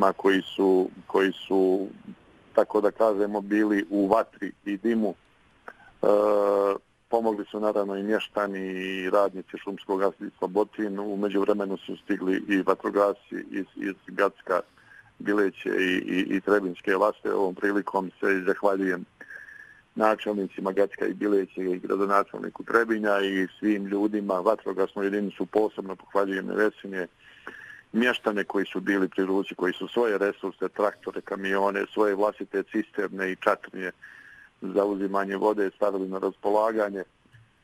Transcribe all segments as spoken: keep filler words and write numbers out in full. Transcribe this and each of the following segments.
ljudima koji su, koji su, tako da kažemo, bili u vatri i dimu. E, pomogli su naravno i mještani i radnici šumskog gazdinstva Botin. U međuvremenu su stigli i vatrogasci iz, iz Gacka, Bileće i, i, i Trebinjske Laste. Ovom prilikom se zahvaljujem načelnicima Gacka i Bileće i gradonačelniku Trebinja i svim ljudima, vatrogasnu jedinicu posebno pohvaljujem Nevesinje, mještane koji su bili pri ruci, koji su svoje resurse, traktore, kamione, svoje vlastite cisterne i čatrnje za uzimanje vode stavili na raspolaganje. E,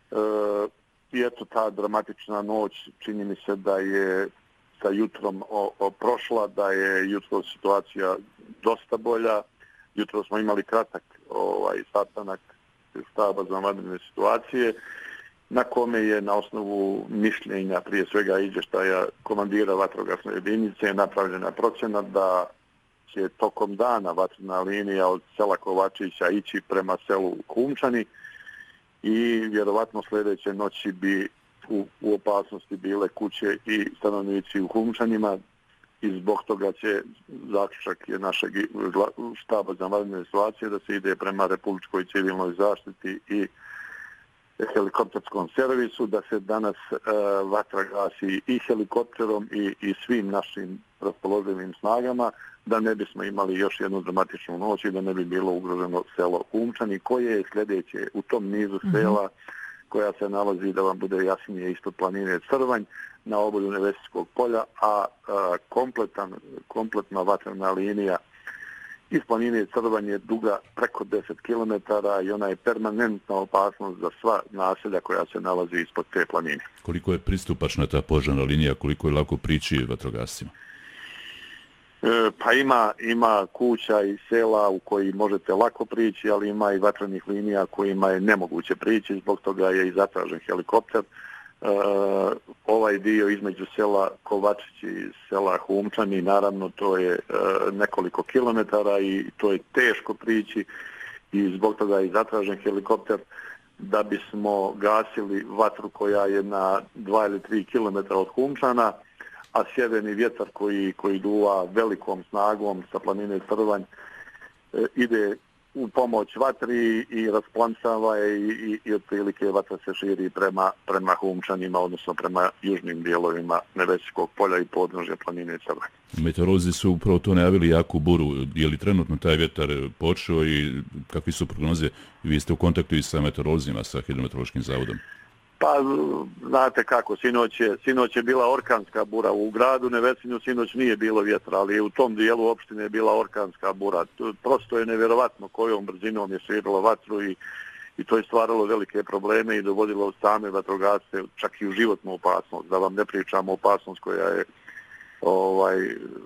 I eto, ta dramatična noć čini mi se da je sa jutrom o, o prošla, da je jutro situacija dosta bolja. Jutro smo imali kratak ovaj sastanak štaba za vanredne situacije, na kome je na osnovu mišljenja, prije svega izvještaja komandira vatrogasne jedinice, napravljena procjena da će tokom dana vatrena linija od sela Kovačića ići prema selu Humčani i vjerovatno sljedeće noći bi u, u opasnosti bile kuće i stanovnici u Humčanima i zbog toga će zaključak je našeg štaba za vanredne situacije da se ide prema Republičkoj civilnoj zaštiti i helikopterskom servisu, da se danas e, vatra gasi i helikopterom i, i svim našim raspoloživim snagama, da ne bismo imali još jednu dramatičnu noć i da ne bi bilo ugroženo selo Humčani, koje je sljedeće u tom nizu sela mm-hmm. koja se nalazi, da vam bude jasnije, ispod planine Crvanj, na obodu Nevesinskog polja, a, a kompletan, kompletna vatrena linija iz planine Crvanj je duga preko deset kilometara i ona je permanentna opasnost za sva naselja koja se nalazi ispod te planine. Koliko je pristupačna ta požarna linija, koliko je lako prići vatrogascima? E, pa ima, ima kuća i sela u koji možete lako prići, ali ima i vatrenih linija kojima je nemoguće prići, zbog toga je i zatražen helikopter. E, ovaj dio između sela Kovačić i sela Humčani, naravno to je e, nekoliko kilometara i to je teško prići i zbog toga je i zatražen helikopter da bismo gasili vatru koja je na dva ili tri kilometra od Humčana, a sjeverni vjetar koji, koji duva velikom snagom sa planine Crvanj e, ide u pomoć vatri i rasplamsava je i, i, i otprilike vatra se širi prema, prema Humčanima, odnosno prema južnim dijelovima Nevesinskog polja i podnožja planine Crvanj. Meteorolozi su upravo to najavili jaku buru. Je li trenutno taj vjetar počeo i kakvi su prognoze? Vi ste u kontaktu i sa meteorolozima, sa Hidrometeorološkim zavodom. Pa, znate kako, sinoć je, sinoć je bila orkanska bura. U gradu Nevesinju sinoć nije bilo vjetra, ali u tom dijelu opštine je bila orkanska bura. Prosto je nevjerovatno kojom brzinom je sviralo vatru i, i to je stvaralo velike probleme i dovodilo same vatrogasce čak i u životnu opasnost. Da vam ne pričamo opasnost koja je ovaj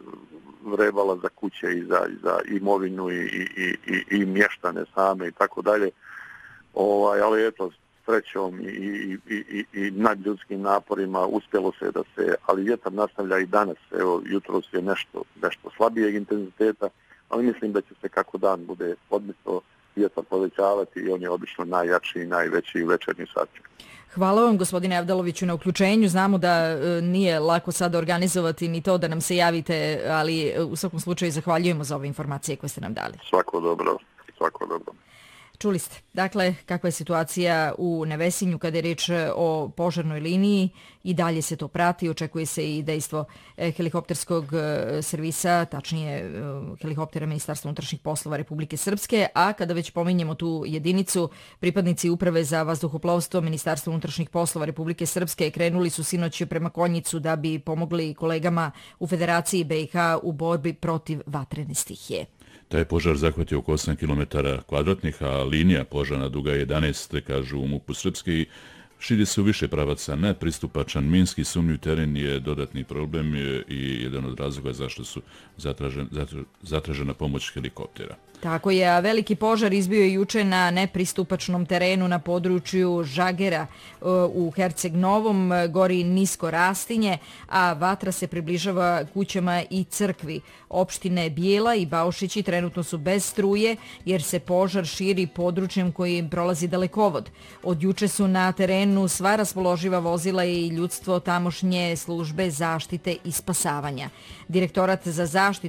vrebala za kuće i za, i za imovinu i, i, i, i mještane same i tako dalje. Ovaj, ali eto, srećom i, i, i, i nadljudskim naporima uspjelo se da se, ali vjetar nastavlja i danas, evo jutros je nešto, nešto slabijeg intenziteta, ali mislim da će se kako dan bude odmito vjetar povećavati i on je obično najjači i najveći u večernji sat. Hvala vam, gospodine Avdaloviću, na uključenju. Znamo da e, nije lako sad organizovati ni to da nam se javite, ali e, u svakom slučaju zahvaljujemo za ove informacije koje ste nam dali. Svako dobro, svako dobro. Čuli ste, dakle, kakva je situacija u Nevesinju kada je riječ o požarnoj liniji i dalje se to prati, očekuje se i dejstvo helikopterskog servisa, tačnije helikoptera Ministarstva unutrašnjih poslova Republike Srpske, a kada već pominjemo tu jedinicu, pripadnici Uprave za vazduhoplovstvo Ministarstva unutrašnjih poslova Republike Srpske krenuli su sinoć prema Konjicu da bi pomogli kolegama u Federaciji B i H u borbi protiv vatrene stihije. Taj požar zahvatio oko osam kilometara kvadratnih, a linija požarna duga je jedanaest, kažu u MUP-u Srpske, i širi se u više pravaca. Nepristupačan minski sumnjiv teren je dodatni problem i jedan od razloga zašto su zatražen, zatražena pomoć helikoptera. Tako je, a veliki požar izbio je juče na nepristupačnom terenu na području Žagera u Herceg Novom, gori nisko rastinje, a vatra se približava kućama i crkvi. Opštine Bijela i Baušići trenutno su bez struje jer se požar širi područjem kojim prolazi dalekovod. Od juče su na terenu sva raspoloživa vozila i ljudstvo tamošnje službe zaštite i spasavanja. Direktorat za zaštitu